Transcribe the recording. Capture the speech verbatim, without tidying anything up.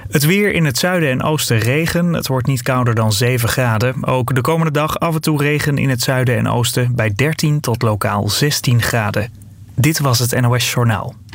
Het weer in het zuiden en oosten regen. Het wordt niet kouder dan zeven graden. Ook de komende dag af en toe regen in het zuiden en oosten bij dertien tot lokaal zestien graden. Dit was het N O S Journaal.